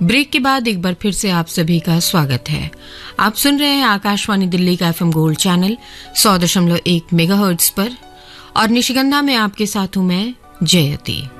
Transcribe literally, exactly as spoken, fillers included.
Break के बाद एक बार फिर से आप सभी का स्वागत है। आप सुन रहे हैं आकाशवाणी दिल्ली का एफएम गोल्ड चैनल सौ दशमलव एक मेगाहर्ट्ज पर और निशिगंधा में आपके साथ हूं मैं जयती।